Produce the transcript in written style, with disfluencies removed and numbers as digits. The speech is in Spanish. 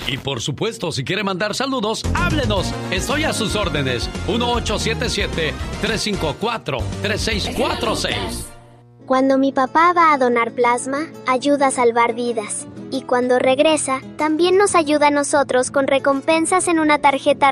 Y por supuesto, si quiere mandar saludos, háblenos. Estoy a sus órdenes. 1877-354-3646. Cuando mi papá va a donar plasma, ayuda a salvar vidas. Y cuando regresa, también nos ayuda a nosotros con recompensas en una tarjeta